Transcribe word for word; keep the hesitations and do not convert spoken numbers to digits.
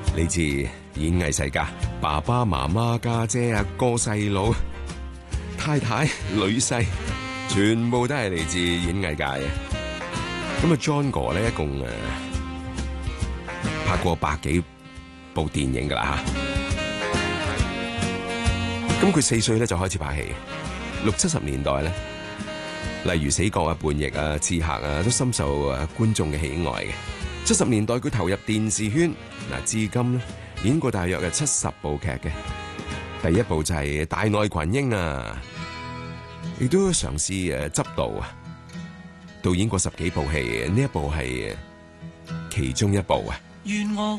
嚟自演藝世家，爸爸媽媽、家姐、阿哥、細佬、太太、女婿，全部都係嚟自演藝界嘅。咁啊，John 哥咧一共誒拍過百幾部電影噶啦吓。咁佢四歲咧就開始拍戲，六七十年代咧，例如《死角》啊、《叛逆》啊、《刺客》啊，都深受啊觀眾嘅喜愛嘅。七十年代佢投入電視圈，嗱至今咧演過大約係七十部劇嘅。第一部就係《大愛群英》啊，亦都嘗試誒執導啊，導演過十幾部戲，呢一部係其中一部啊。願我